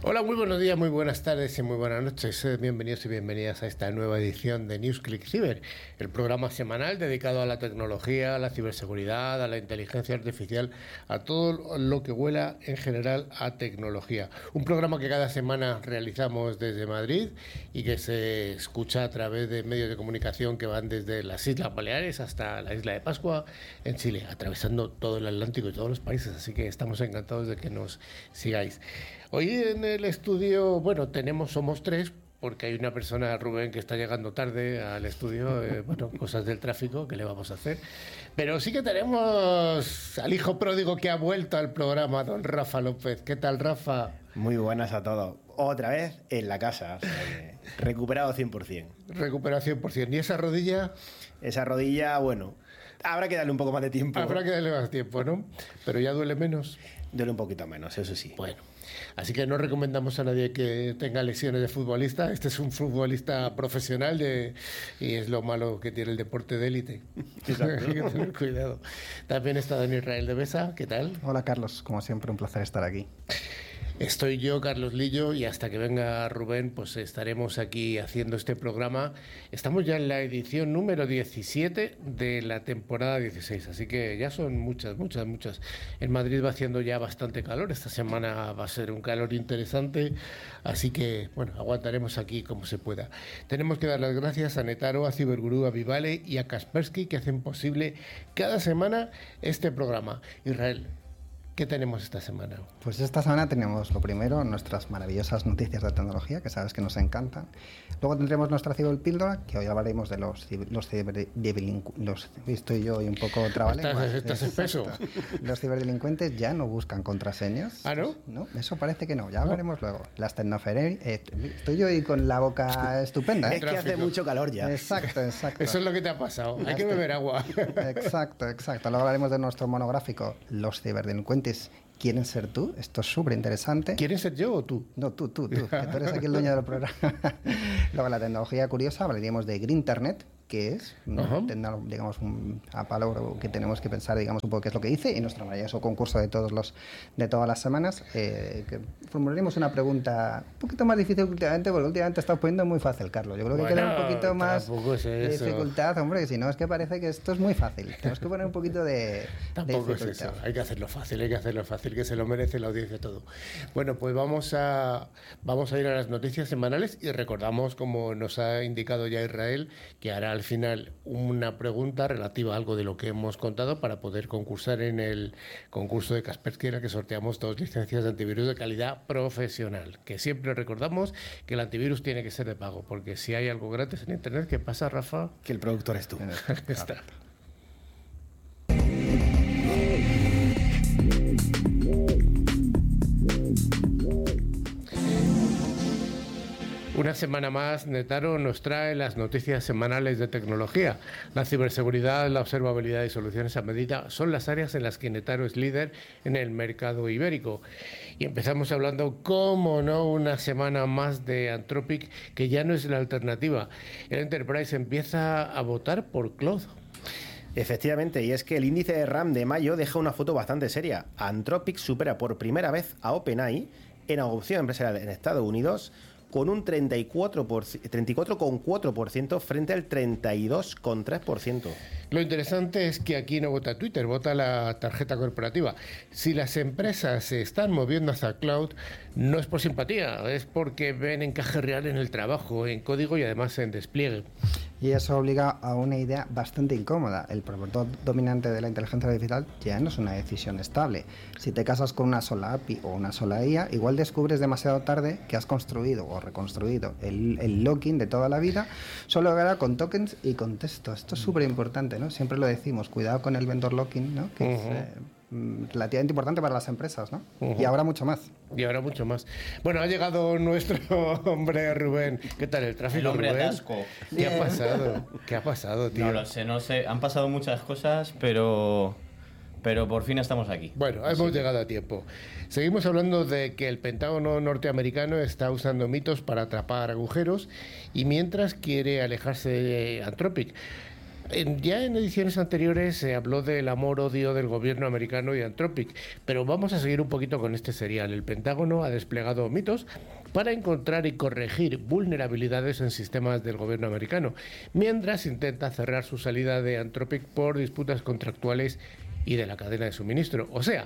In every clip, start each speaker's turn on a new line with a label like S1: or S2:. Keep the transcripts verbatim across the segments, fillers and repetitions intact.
S1: Hola, muy buenos días, muy buenas tardes y muy buenas noches. Bienvenidos y bienvenidas a esta nueva edición de NewsClick Cyber, el programa semanal dedicado a la tecnología, a la ciberseguridad, a la inteligencia artificial, a todo lo que huela en general a tecnología. Un programa que cada semana realizamos desde Madrid y que se escucha a través de medios de comunicación que van desde las Islas Baleares hasta la Isla de Pascua en Chile, atravesando todo el Atlántico y todos los países, así que estamos encantados de que nos sigáis. Hoy en el estudio, bueno, tenemos, somos tres, porque hay una persona, Rubén, que está llegando tarde al estudio, eh, bueno, cosas del tráfico, ¿qué le vamos a hacer? Pero sí que tenemos al hijo pródigo que ha vuelto al programa, don Rafa López. ¿Qué tal, Rafa?
S2: Muy buenas a todos. Otra vez en la casa, o sea que recuperado cien por ciento.
S1: Recuperado cien por ciento. ¿Y esa rodilla?
S2: Esa rodilla, bueno, habrá que darle un poco más de tiempo.
S1: Habrá que darle más tiempo, ¿no? Pero ya duele menos.
S2: Duele un poquito menos, eso sí.
S1: Bueno. Así que no recomendamos a nadie que tenga lesiones de futbolista. Este es un futbolista profesional de, y es lo malo que tiene el deporte de élite. Hay que tener cuidado. También está Don Israel de Besa. ¿Qué tal?
S3: Hola, Carlos. Como siempre, un placer estar aquí.
S1: Estoy yo, Carlos Lillo, y hasta que venga Rubén, pues estaremos aquí haciendo este programa. Estamos ya en la edición número diecisiete de la temporada dieciséis, así que ya son muchas, muchas, muchas. En Madrid va haciendo ya bastante calor, esta semana va a ser un calor interesante, así que, bueno, aguantaremos aquí como se pueda. Tenemos que dar las gracias a Netaro, a Cibergurú, a Vivale y a Kaspersky, que hacen posible cada semana este programa. Israel, ¿qué tenemos esta semana?
S3: Pues esta semana tenemos lo primero, nuestras maravillosas noticias de tecnología, que sabes que nos encantan. Luego tendremos nuestra ciberpíldora, que hoy hablaremos de los los ciberdelincuentes. Estoy yo hoy un poco trabalengua.
S1: ¿Estás, estás espeso?
S3: Los ciberdelincuentes ya no buscan contraseñas.
S1: ¿Ah, no?
S3: No, eso parece que no, ya hablaremos no. luego. Las tecnofererías... Eh, estoy yo hoy con la boca estupenda, ¿eh?
S2: Es que hace mucho calor ya.
S3: Exacto, exacto.
S1: Eso es lo que te ha pasado. Hay que beber agua.
S3: Exacto, exacto. Luego hablaremos de nuestro monográfico, los ciberdelincuentes quieren ser tú. Esto es súper interesante.
S1: ¿Quieres ser yo o tú?
S3: No, tú, tú, tú, que tú eres aquí el dueño del programa. Luego la tecnología curiosa, hablaríamos de Green Internet, que es, uh-huh. tendrá, digamos, un a palabra que tenemos que pensar, digamos, un poco qué es lo que dice, y nuestro maravilloso concurso de todos los de todas las semanas, eh, que formularemos una pregunta un poquito más difícil últimamente, porque últimamente estás poniendo muy fácil, Carlos. Yo creo que bueno, hay que dar un poquito más de dificultad, hombre, que si no es que parece que esto es muy fácil. Tenemos que poner un poquito de,
S1: tampoco
S3: de dificultad.
S1: Es eso. Hay que hacerlo fácil, hay que hacerlo fácil, que se lo merece la audiencia todo. Bueno, pues vamos a vamos a ir a las noticias semanales y recordamos, como nos ha indicado ya Israel, que hará al final una pregunta relativa a algo de lo que hemos contado para poder concursar en el concurso de Kaspersky, en el que sorteamos dos licencias de antivirus de calidad profesional, que siempre recordamos que el antivirus tiene que ser de pago, porque si hay algo gratis en internet, ¿qué pasa, Rafa?
S2: Que el productor es tú.
S1: Está. Una semana más, Netaro nos trae las noticias semanales de tecnología. La ciberseguridad, la observabilidad y soluciones a medida son las áreas en las que Netaro es líder en el mercado ibérico. Y empezamos hablando, cómo no, una semana más de Anthropic, que ya no es la alternativa. El Enterprise empieza a votar por Claude.
S2: Efectivamente, y es que el índice de RAM de mayo deja una foto bastante seria. Anthropic supera por primera vez a OpenAI en adopción empresarial en Estados Unidos, con un treinta y cuatro coma cuatro por ciento frente al treinta y dos coma tres por ciento.
S1: Lo interesante es que aquí no vota Twitter, vota la tarjeta corporativa. Si las empresas se están moviendo hacia cloud, no es por simpatía, es porque ven encaje real en el trabajo, en código y además en despliegue.
S3: Y eso obliga a una idea bastante incómoda. El promotor dominante de la inteligencia artificial ya no es una decisión estable. Si te casas con una sola A P I o una sola I A, igual descubres demasiado tarde que has construido o reconstruido el, el locking de toda la vida, solo ahora con tokens y con texto. Esto es súper importante, ¿no? Siempre lo decimos, cuidado con el vendor locking, ¿no? Que uh-huh. es eh, relativamente importante para las empresas, ¿no? Uh-huh. Y ahora mucho más.
S1: Y ahora mucho más. Bueno, ha llegado nuestro hombre Rubén. ¿Qué tal el tráfico,
S4: el hombre
S1: Rubén?
S4: atasco.
S1: ¿Qué
S4: Bien.
S1: ha pasado? ¿Qué ha pasado, tío?
S4: No lo sé, no sé. Han pasado muchas cosas, pero... Pero por fin estamos aquí.
S1: Bueno, hemos sí. llegado a tiempo. Seguimos hablando de que el Pentágono norteamericano está usando mitos para atrapar agujeros y mientras quiere alejarse de Anthropic. En, ya en ediciones anteriores se habló del amor-odio del gobierno americano y Anthropic, pero vamos a seguir un poquito con este serial. El Pentágono ha desplegado mitos para encontrar y corregir vulnerabilidades en sistemas del gobierno americano, mientras intenta cerrar su salida de Anthropic por disputas contractuales y de la cadena de suministro. O sea,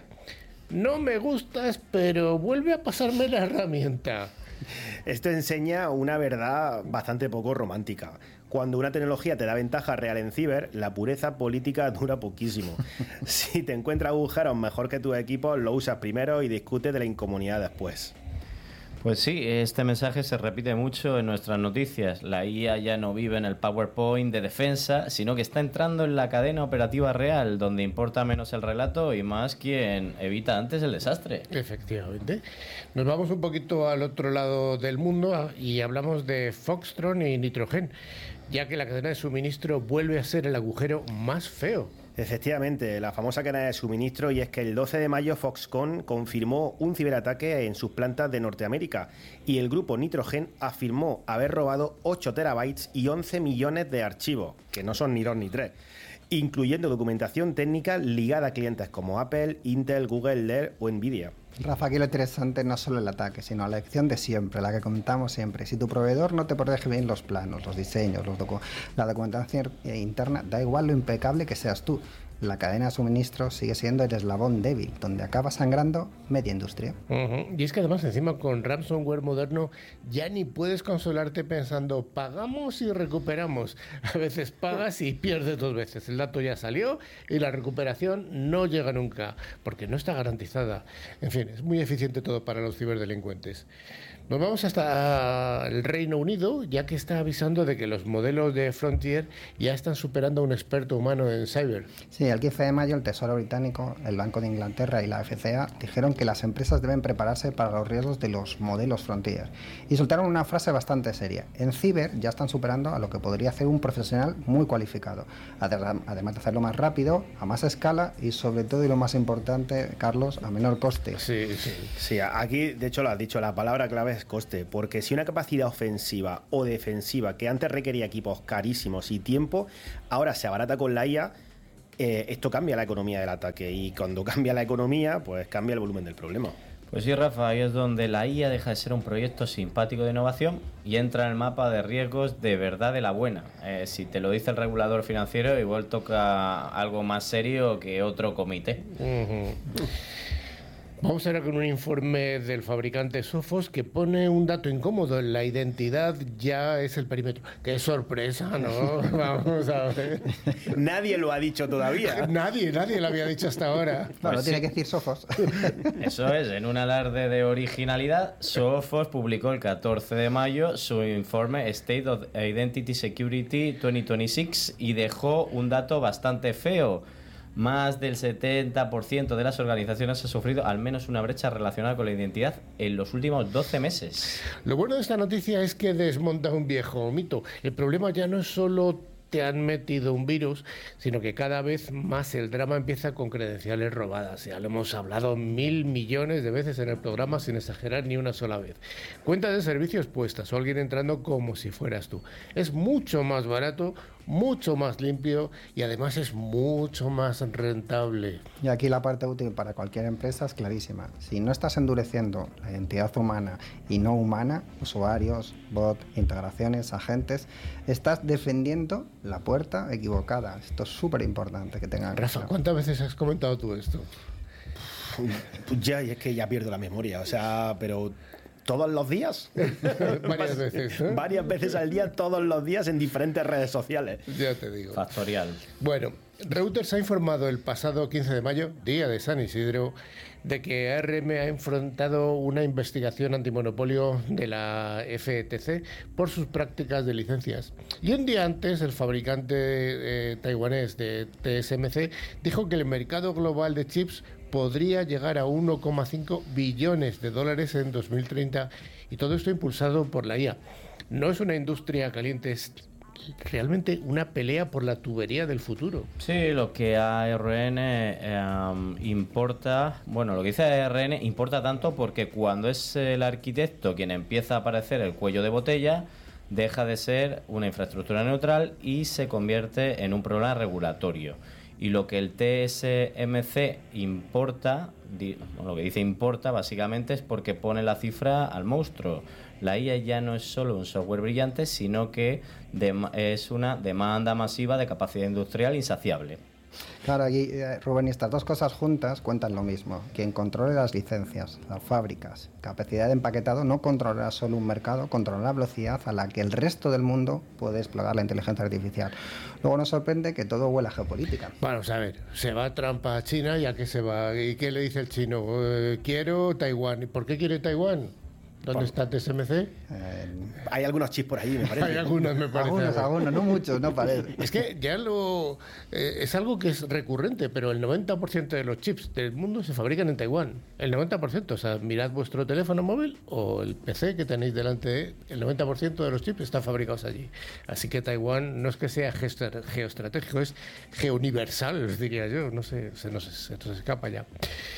S1: no me gustas, pero vuelve a pasarme la herramienta.
S2: Esto enseña una verdad bastante poco romántica. Cuando una tecnología te da ventaja real en ciber, la pureza política dura poquísimo. Si te encuentras agujeros mejor que tus equipos, lo usas primero y discutes de la incomodidad después.
S4: Pues sí, este mensaje se repite mucho en nuestras noticias. La I A ya no vive en el PowerPoint de defensa, sino que está entrando en la cadena operativa real, donde importa menos el relato y más quien evita antes el desastre.
S1: Efectivamente. Nos vamos un poquito al otro lado del mundo y hablamos de Foxtron y Nitrogen, ya que la cadena de suministro vuelve a ser el agujero más feo.
S2: Efectivamente, la famosa cadena de suministro, y es que el doce de mayo Foxconn confirmó un ciberataque en sus plantas de Norteamérica y el grupo Nitrogen afirmó haber robado ocho terabytes y once millones de archivos, que no son ni dos ni tres, incluyendo documentación técnica ligada a clientes como Apple, Intel, Google, Dell o Nvidia.
S3: Rafa, aquí lo interesante no es solo el ataque, sino la lección de siempre, la que contamos siempre. Si tu proveedor no te protege bien los planos, los diseños, los docu- la documentación interna, da igual lo impecable que seas tú. La cadena de suministro sigue siendo el eslabón débil, donde acaba sangrando media industria.
S1: Uh-huh. Y es que además encima con ransomware moderno ya ni puedes consolarte pensando pagamos y recuperamos. A veces pagas y pierdes dos veces. El dato ya salió y la recuperación no llega nunca, porque no está garantizada. En fin, es muy eficiente todo para los ciberdelincuentes. Nos vamos hasta el Reino Unido, ya que está avisando de que los modelos de Frontier ya están superando a un experto humano en cyber.
S3: Sí, el quince de mayo el Tesoro Británico, el Banco de Inglaterra y la F C A dijeron que las empresas deben prepararse para los riesgos de los modelos Frontier. Y soltaron una frase bastante seria. En ciber ya están superando a lo que podría hacer un profesional muy cualificado. Además de hacerlo más rápido, a más escala y sobre todo, y lo más importante, Carlos, a menor coste.
S1: Sí, sí.
S2: Sí, aquí de hecho lo has dicho, la palabra clave es coste, porque si una capacidad ofensiva o defensiva que antes requería equipos carísimos y tiempo, ahora se abarata con la I A, eh, esto cambia la economía del ataque, y cuando cambia la economía, pues cambia el volumen del problema.
S4: Pues sí, Rafa, ahí es donde la I A deja de ser un proyecto simpático de innovación y entra en el mapa de riesgos de verdad de la buena. Eh, si te lo dice el regulador financiero, igual toca algo más serio que otro comité.
S1: Uh-huh. Vamos ahora con un informe del fabricante Sophos que pone un dato incómodo. La identidad ya es el perímetro. ¡Qué sorpresa!, ¿no? Vamos a ver.
S2: Nadie lo ha dicho todavía.
S1: Nadie, nadie lo había dicho hasta ahora.
S3: No, lo
S4: Pues
S3: tiene
S4: sí.
S3: que decir Sophos.
S4: Eso es, en un alarde de originalidad, Sophos publicó el catorce de mayo su informe State of Identity Security dos mil veintiséis y dejó un dato bastante feo. Más del setenta por ciento de las organizaciones ha sufrido al menos una brecha relacionada con la identidad en los últimos doce meses.
S1: Lo bueno de esta noticia es que desmonta un viejo mito. El problema ya no es solo te han metido un virus, sino que cada vez más el drama empieza con credenciales robadas. Ya lo hemos hablado mil millones de veces en el programa sin exagerar ni una sola vez. Cuentas de servicios puestas o alguien entrando como si fueras tú. Es mucho más barato, mucho más limpio y además es mucho más rentable.
S3: Y aquí la parte útil para cualquier empresa es clarísima. Si no estás endureciendo la identidad humana y no humana, usuarios, bots, integraciones, agentes, estás defendiendo la puerta equivocada. Esto es súper importante que tengan.
S1: Rafa, ¿cuántas veces has comentado tú esto?
S2: Pues ya, y es que ya pierdo la memoria, o sea, pero todos los días.
S1: Varias veces, ¿eh?
S2: Varias veces al día, todos los días en diferentes redes sociales.
S1: Ya te digo.
S4: Factorial.
S1: Bueno, Reuters ha informado el pasado quince de mayo, día de San Isidro, de que A R M ha enfrentado una investigación antimonopolio de la F T C por sus prácticas de licencias. Y un día antes, el fabricante eh, taiwanés de T S M C dijo que el mercado global de chips podría llegar a uno coma cinco billones de dólares en dos mil treinta, y todo esto impulsado por la I A. No es una industria caliente, es realmente una pelea por la tubería del futuro.
S4: Sí, lo que A R N eh, importa, bueno, lo que dice A R N importa tanto porque cuando es el arquitecto quien empieza a aparecer el cuello de botella, deja de ser una infraestructura neutral y se convierte en un problema regulatorio. Y lo que el T S M C importa, lo que dice importa básicamente es porque pone la cifra al monstruo. La I A ya no es solo un software brillante, sino que es una demanda masiva de capacidad industrial insaciable.
S3: Claro, aquí, Rubén, y estas dos cosas juntas cuentan lo mismo. Quien controle las licencias, las fábricas, capacidad de empaquetado, no controlará solo un mercado, controlará la velocidad a la que el resto del mundo puede explorar la inteligencia artificial. Luego nos sorprende que todo huela a geopolítica.
S1: Vamos a ver, se va Trump a China y ¿a qué se va? ¿Y qué le dice el chino? Eh, quiero Taiwán. ¿Y por qué quiere Taiwán? ¿Dónde
S2: por...
S1: está T S M C?
S3: Eh,
S2: hay algunos chips por ahí, me parece.
S1: Hay algunos, me parece.
S3: Algunos, algunos, no muchos, no parece.
S1: Es que ya lo... Eh, es algo que es recurrente, pero el noventa por ciento de los chips del mundo se fabrican en Taiwán. El noventa por ciento, o sea, mirad vuestro teléfono móvil o el P C que tenéis delante, el noventa por ciento de los chips están fabricados allí. Así que Taiwán no es que sea geoestratégico, es geouniversal, os diría yo. No sé, se nos, se nos escapa ya.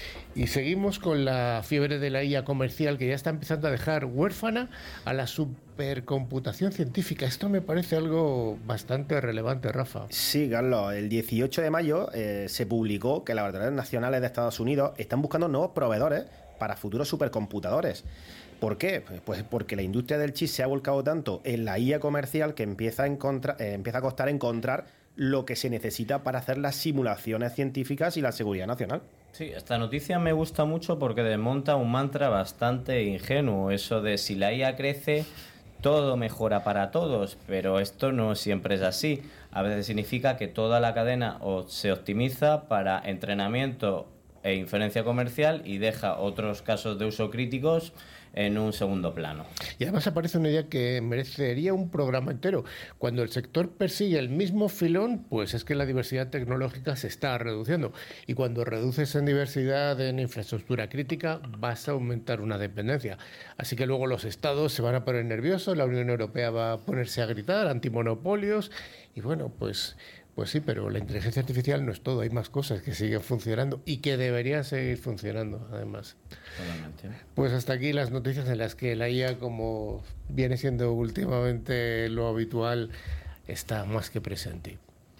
S1: Y seguimos con la fiebre de la I A comercial que ya está empezando a dejar huérfana a la supercomputación científica. Esto me parece algo bastante relevante, Rafa.
S2: Sí, Carlos. El dieciocho de mayo eh, se publicó que las laboratorios nacionales de Estados Unidos están buscando nuevos proveedores para futuros supercomputadores. ¿Por qué? Pues porque la industria del chip se ha volcado tanto en la I A comercial que empieza a, encontrar, eh, empieza a costar encontrar lo que se necesita para hacer las simulaciones científicas y la seguridad nacional.
S4: Sí, esta noticia me gusta mucho porque desmonta un mantra bastante ingenuo, eso de si la I A crece, todo mejora para todos, pero esto no siempre es así. A veces significa que toda la cadena se optimiza para entrenamiento e inferencia comercial y deja otros casos de uso críticos en un segundo plano.
S1: Y además aparece una idea que merecería un programa entero. Cuando el sector persigue el mismo filón, pues es que la diversidad tecnológica se está reduciendo. Y cuando reduces en diversidad en infraestructura crítica, vas a aumentar una dependencia. Así que luego los estados se van a poner nerviosos, la Unión Europea va a ponerse a gritar, antimonopolios, y bueno, pues... Pues sí, pero la inteligencia artificial no es todo, hay más cosas que siguen funcionando y que deberían seguir funcionando, además.
S4: Totalmente.
S1: Pues hasta aquí las noticias en las que la I A, como viene siendo últimamente lo habitual, está más que presente.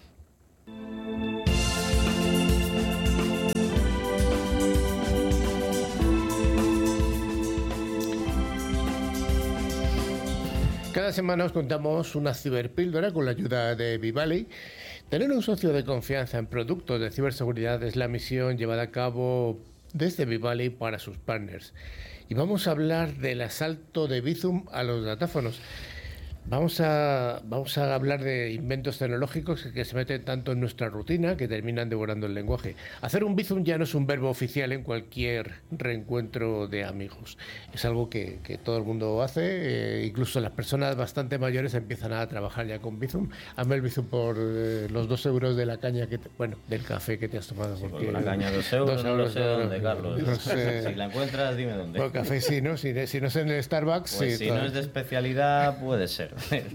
S1: Cada semana os contamos una ciberpíldora con la ayuda de Vivali. Tener un socio de confianza en productos de ciberseguridad es la misión llevada a cabo desde Vivali para sus partners. Y vamos a hablar del asalto de Bizum a los datáfonos. Vamos a, vamos a hablar de inventos tecnológicos que, que se meten tanto en nuestra rutina que terminan devorando el lenguaje. Hacer un bizum ya no es un verbo oficial en cualquier reencuentro de amigos. Es algo que, que todo el mundo hace, eh, incluso las personas bastante mayores empiezan a trabajar ya con bizum. Hazme el bizum por eh, los dos euros de la caña, que te, bueno, del café que te has tomado.
S4: Sí, porque una caña dos euros, dos no euros, lo sé dónde, no, Carlos. No sé. Si la encuentras, dime dónde.
S1: Por café sí, ¿no? Si, si no es en el Starbucks,
S4: pues
S1: sí.
S4: Si no es de especialidad, puede ser.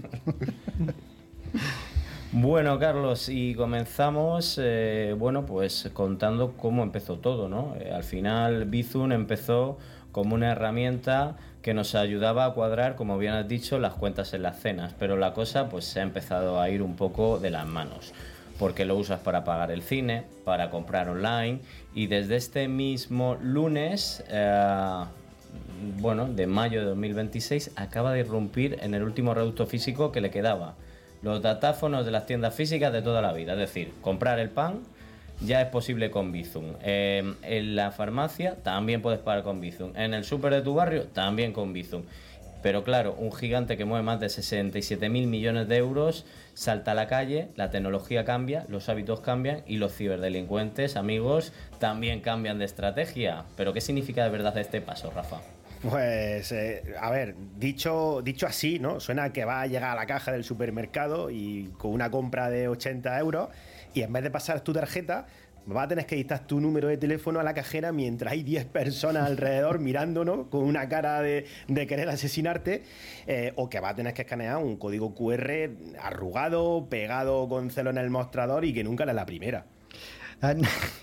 S4: Bueno, Carlos, y comenzamos, eh, bueno, pues contando cómo empezó todo, ¿no? Eh, al final, Bizum empezó como una herramienta que nos ayudaba a cuadrar, como bien has dicho, las cuentas en las cenas, pero la cosa pues se ha empezado a ir un poco de las manos, porque lo usas para pagar el cine, para comprar online, y desde este mismo lunes... Eh, bueno, de mayo de dos mil veintiséis, acaba de irrumpir en el último reducto físico que le quedaba. Los datáfonos de las tiendas físicas de toda la vida, es decir, comprar el pan ya es posible con Bizum. Eh, en la farmacia también puedes pagar con Bizum. En el súper de tu barrio también con Bizum. Pero claro, un gigante que mueve más de sesenta y siete mil millones de euros salta a la calle, la tecnología cambia, los hábitos cambian y los ciberdelincuentes, amigos, también cambian de estrategia. ¿Pero qué significa de verdad este paso, Rafa?
S2: Pues, eh, a ver, dicho, dicho así, ¿no? Suena que va a llegar a la caja del supermercado y con una compra de ochenta euros y en vez de pasar tu tarjeta, vas a tener que dictar tu número de teléfono a la cajera mientras hay diez personas alrededor mirándonos con una cara de, de querer asesinarte, eh, o que vas a tener que escanear un código cu erre arrugado, pegado con celo en el mostrador y que nunca era la primera.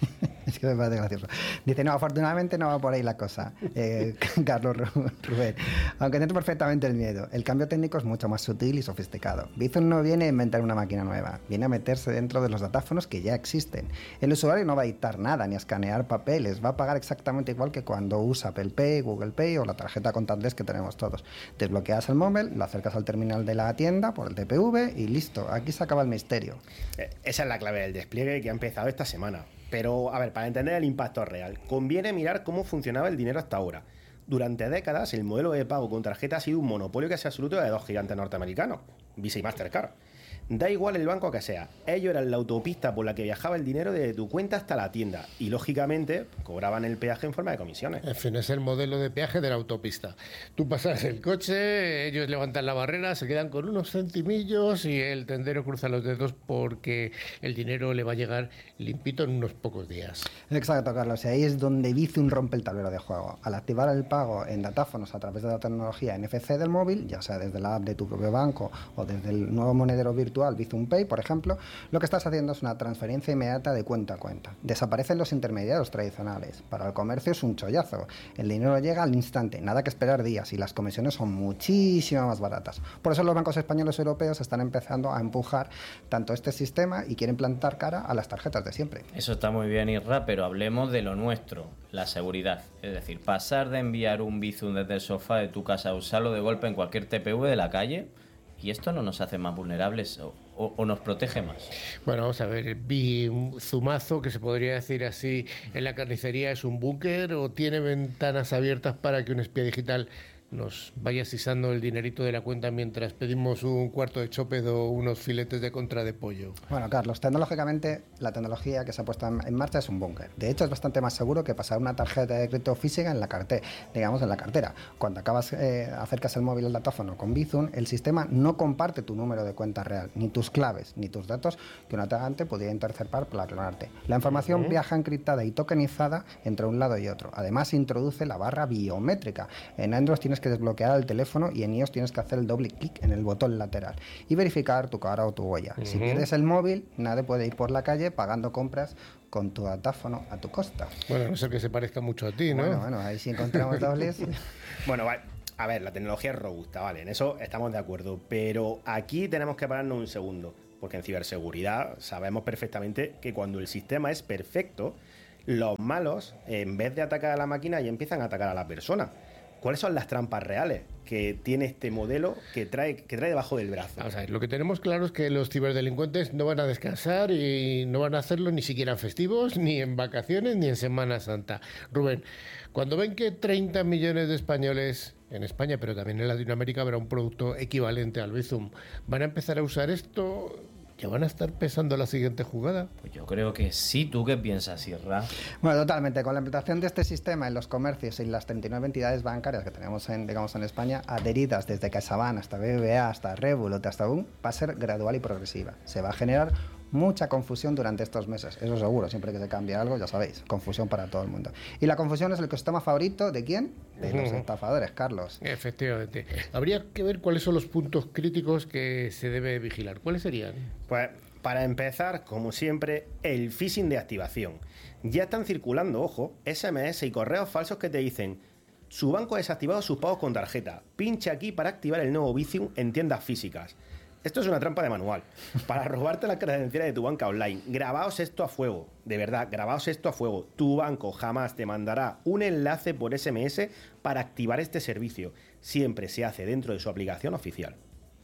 S3: Es que me parece gracioso. Dice, no, afortunadamente no va por ahí la cosa, eh, Carlos Rubén. Aunque entiendo perfectamente el miedo, el cambio técnico es mucho más sutil y sofisticado. Bizum no viene a inventar una máquina nueva, viene a meterse dentro de los datáfonos que ya existen. El usuario no va a dictar nada ni a escanear papeles, va a pagar exactamente igual que cuando usa Apple Pay, Google Pay o la tarjeta contactless que tenemos todos. Desbloqueas el móvil, lo acercas al terminal de la tienda por el T P V y listo, aquí se acaba el misterio.
S2: Esa es la clave del despliegue que ha empezado esta semana. Pero, a ver, para entender el impacto real, conviene mirar cómo funcionaba el dinero hasta ahora. Durante décadas, el modelo de pago con tarjeta ha sido un monopolio casi absoluto de dos gigantes norteamericanos, Visa y Mastercard. Da igual el banco que sea, ellos eran la autopista por la que viajaba el dinero desde tu cuenta hasta la tienda y, lógicamente, cobraban el peaje en forma de comisiones.
S1: En fin, es el modelo de peaje de la autopista. Tú pasas el coche, ellos levantan la barrera, se quedan con unos centimillos y el tendero cruza los dedos porque el dinero le va a llegar limpito en unos pocos días.
S3: Exacto, Carlos, y ahí es donde Bizum rompe el tablero de juego. Al activar el pago en datáfonos a través de la tecnología N F C del móvil, ya sea desde la app de tu propio banco o desde el nuevo monedero virtual Bizum Pay, por ejemplo, lo que estás haciendo es una transferencia inmediata de cuenta a cuenta. Desaparecen los intermediarios tradicionales. Para el comercio es un chollazo. El dinero llega al instante, nada que esperar días, y las comisiones son muchísimo más baratas. Por eso los bancos españoles y europeos están empezando a empujar tanto este sistema y quieren plantar cara a las tarjetas de siempre.
S4: Eso está muy bien, Isra, pero hablemos de lo nuestro, la seguridad. Es decir, pasar de enviar un Bizum desde el sofá de tu casa a usarlo de golpe en cualquier T P V de la calle. ¿Y esto no nos hace más vulnerables o, o, o nos protege más?
S1: Bueno, vamos a ver, vi un zumazo, que se podría decir así, en la carnicería es un búnker o tiene ventanas abiertas para que un espía digital nos vaya sisando el dinerito de la cuenta mientras pedimos un cuarto de choped o unos filetes de contra de pollo.
S3: Bueno, Carlos, tecnológicamente la tecnología que se ha puesto en marcha es un búnker. De hecho, es bastante más seguro que pasar una tarjeta de crédito física en la cartera, digamos en la cartera. Cuando acabas, eh, acercas el móvil al datáfono con Bizum, el sistema no comparte tu número de cuenta real, ni tus claves, ni tus datos que un atacante podría interceptar para clonarte. La información uh-huh. viaja encriptada y tokenizada entre un lado y otro. Además, introduce la barra biométrica. En Android tienes que desbloquear el teléfono y en iOS tienes que hacer el doble clic en el botón lateral y verificar tu cara o tu huella. Uh-huh. Si pierdes el móvil, nadie puede ir por la calle pagando compras con tu datáfono a tu costa.
S1: Bueno, no sé que se parezca mucho a ti, ¿no?
S3: Bueno, bueno, ahí sí encontramos dobles.
S2: Bueno, vale. A ver, la tecnología es robusta, vale, en eso estamos de acuerdo, pero aquí tenemos que pararnos un segundo, porque en ciberseguridad sabemos perfectamente que cuando el sistema es perfecto, los malos, en vez de atacar a la máquina, ya empiezan a atacar a la persona. ¿Cuáles son las trampas reales que tiene este modelo que trae, que trae debajo del brazo?
S1: Vamos a ver, lo que tenemos claro es que los ciberdelincuentes no van a descansar y no van a hacerlo ni siquiera en festivos, ni en vacaciones, ni en Semana Santa. Rubén, cuando ven que treinta millones de españoles en España, pero también en Latinoamérica, habrá un producto equivalente al Bizum, ¿van a empezar a usar esto? ¿Ya van a estar pensando la siguiente jugada?
S4: Pues yo creo que sí. ¿Tú qué piensas, Isra?
S3: Bueno, totalmente. Con la implantación de este sistema en los comercios y las treinta y nueve entidades bancarias que tenemos en, digamos, en España, adheridas desde CaixaBank hasta B B V A, hasta Revolut, hasta U N, va a ser gradual y progresiva. Se va a generar mucha confusión durante estos meses, eso seguro. Siempre que se cambia algo, ya sabéis, confusión para todo el mundo. Y la confusión es el ecosistema favorito ¿de quién? De los estafadores, Carlos.
S1: Efectivamente. Habría que ver cuáles son los puntos críticos que se debe vigilar. ¿Cuáles serían?
S2: Pues para empezar, como siempre, el phishing de activación. Ya están circulando, ojo, S M S y correos falsos que te dicen: su banco ha desactivado sus pagos con tarjeta. Pincha aquí para activar el nuevo Bizum en tiendas físicas. Esto es una trampa de manual, para robarte las credenciales de tu banca online. Grabaos esto a fuego, de verdad, grabaos esto a fuego. Tu banco jamás te mandará un enlace por S M S para activar este servicio. Siempre se hace dentro de su aplicación oficial.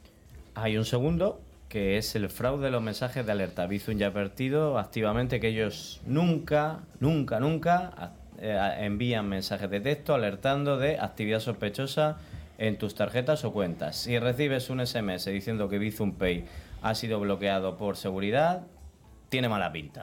S4: Hay un segundo, que es el fraude de los mensajes de alerta. Bizum ya ha advertido activamente que ellos nunca, nunca, nunca eh, envían mensajes de texto alertando de actividad sospechosa en tus tarjetas o cuentas. Si recibes un S M S diciendo que Bizum Pay ha sido bloqueado por seguridad, tiene mala pinta.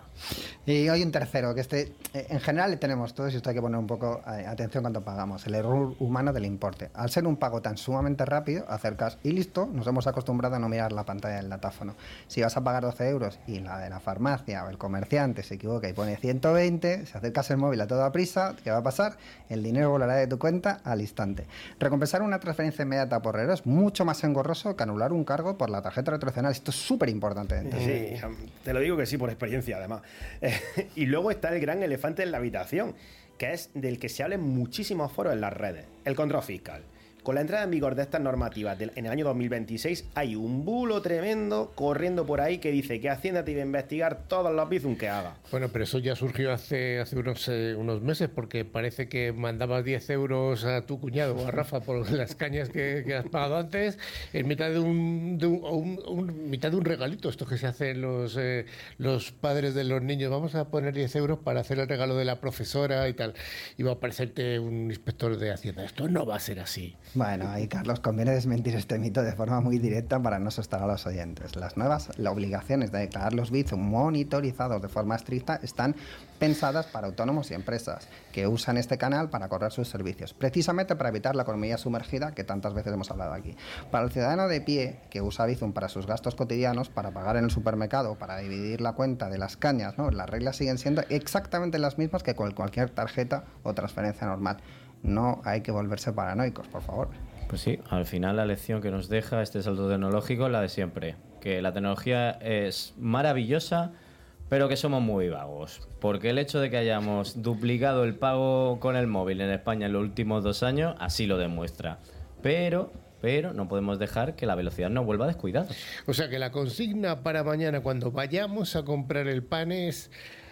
S3: Y hay un tercero, que este, en general le tenemos todos, y esto hay que poner un poco eh, atención cuando pagamos, el error humano del importe. Al ser un pago tan sumamente rápido, acercas y listo, nos hemos acostumbrado a no mirar la pantalla del datáfono. Si vas a pagar doce euros y la de la farmacia o el comerciante se equivoca y pone ciento veinte, si acercas el móvil a toda prisa, ¿qué va a pasar? El dinero volará de tu cuenta al instante. Recompensar una transferencia inmediata por error es mucho más engorroso que anular un cargo por la tarjeta retroaccional. Esto es súper importante.
S2: Sí, te lo digo que sí, casi por experiencia además. Y luego está el gran elefante en la habitación, que es del que se habla en muchísimos foros en las redes, el control fiscal. Con la entrada en vigor de estas normativas del, en el año dos mil veintiséis, hay un bulo tremendo corriendo por ahí que dice que Hacienda te iba a investigar todos los bizum que haga.
S1: Bueno, pero eso ya surgió hace, hace unos, eh, unos meses, porque parece que mandabas diez euros a tu cuñado o a Rafa por las cañas que, que has pagado antes, en mitad de un, de un, un, un mitad de un regalito, esto que se hacen los, eh, los padres de los niños. Vamos a poner diez euros para hacer el regalo de la profesora y tal. Y va a aparecerte un inspector de Hacienda. Esto no va a ser así.
S3: Bueno, ahí Carlos, conviene desmentir este mito de forma muy directa para no asustar a los oyentes. Las nuevas las obligaciones de declarar los bizum monitorizados de forma estricta están pensadas para autónomos y empresas que usan este canal para correr sus servicios, precisamente para evitar la economía sumergida que tantas veces hemos hablado aquí. Para el ciudadano de pie que usa Bizum para sus gastos cotidianos, para pagar en el supermercado, para dividir la cuenta de las cañas, ¿no? Las reglas siguen siendo exactamente las mismas que con cualquier tarjeta o transferencia normal. No hay que volverse paranoicos, por favor.
S4: Pues sí, al final la lección que nos deja este salto tecnológico es la de siempre, que la tecnología es maravillosa, pero que somos muy vagos, porque el hecho de que hayamos duplicado el pago con el móvil en España en los últimos dos años así lo demuestra, pero... pero no podemos dejar que la velocidad nos vuelva descuidada.
S1: O sea que la consigna para mañana cuando vayamos a comprar el pan es: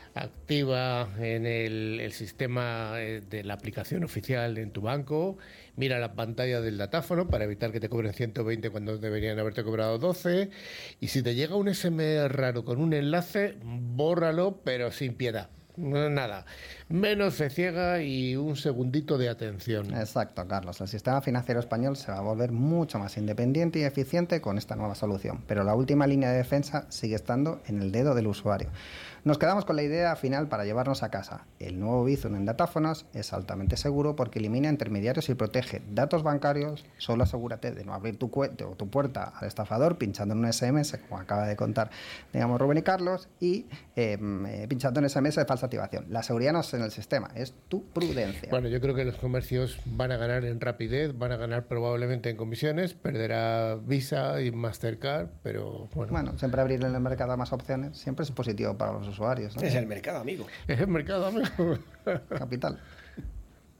S1: activa en el, el sistema de la aplicación oficial en tu banco, mira la pantalla del datáfono para evitar que te cobren ciento veinte cuando deberían haberte cobrado doce, y si te llega un ese eme ese raro con un enlace, bórralo, pero sin piedad. No, nada, menos fe ciega y un segundito de atención.
S3: Exacto, Carlos. El sistema financiero español se va a volver mucho más independiente y eficiente con esta nueva solución, pero la última línea de defensa sigue estando en el dedo del usuario. Nos quedamos con la idea final para llevarnos a casa. El nuevo Bizum en datáfonos es altamente seguro porque elimina intermediarios y protege datos bancarios. Solo asegúrate de no abrir tu, tu, tu puerta al estafador pinchando en un ese eme ese, como acaba de contar, digamos, Rubén y Carlos, y eh, eh, pinchando en ese eme ese de falsa activación. La seguridad no es en el sistema, es tu prudencia.
S1: Bueno, yo creo que los comercios van a ganar en rapidez, van a ganar probablemente en comisiones, perderá Visa y Mastercard, pero bueno.
S3: Bueno, siempre abrir en el mercado a más opciones siempre es positivo para los usuarios, ¿no?
S2: Es el mercado, amigo.
S1: Es el mercado, amigo.
S3: Capital.